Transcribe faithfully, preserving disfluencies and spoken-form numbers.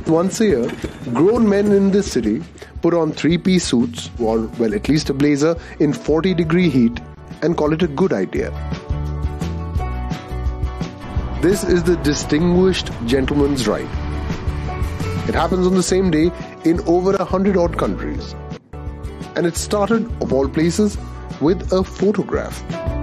Once a year, grown men in this city put on three-piece suits, or well, at least a blazer, in forty degree heat and call it a good idea. This is the distinguished gentleman's ride. It happens on the same day in over a hundred odd countries. And it started, of all places, with a photograph.